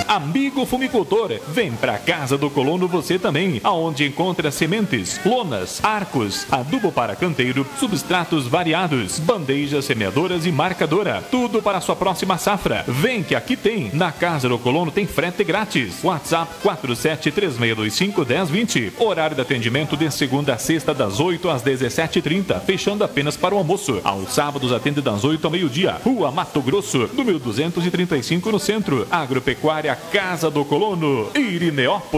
Amigo fumicultor, vem pra Casa do Colono você também, aonde encontra sementes, lonas, arcos, adubo para canteiro, substratos variados, bandejas semeadoras e marcadora. Tudo para a sua próxima safra. Vem que aqui tem. Na Casa do Colono tem frete grátis. WhatsApp 4736251020. Horário de atendimento de segunda a sexta das 8 às 17h30, fechando apenas para o almoço. Aos sábados atende das 8 ao meio-dia. Rua Mato Grosso, número 235 no centro. Agropecuária Casa do Colono, Irineópolis.